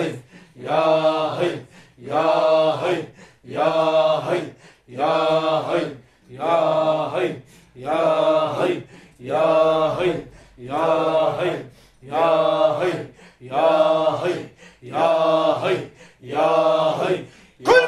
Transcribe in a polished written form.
hayy, ya hayy, ya hayy, ya hayy, ya hayy, ya hayy, ya hayy, ya hayy, ya hayy, ya hayy, ya hayy, ya hayy, ya hayy,